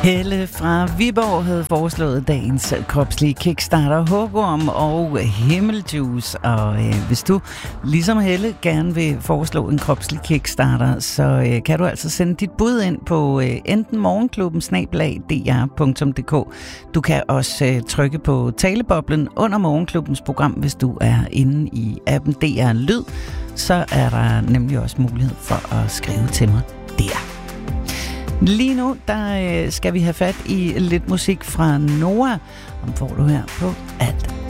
Helle fra Viborg havde foreslået dagens kropslige kickstarter, hugorm og himmeljuice. Og hvis du, ligesom Helle, gerne vil foreslå en kropslig kickstarter, så kan du altså sende dit bud ind på enten morgenklubben@dr.dk. Du kan også trykke på taleboblen under Morgenklubbens program, hvis du er inde i appen DR Lyd. Så er der nemlig også mulighed for at skrive til mig der. Lige nu, der skal vi have fat i lidt musik fra Noah. Om får du her på alt.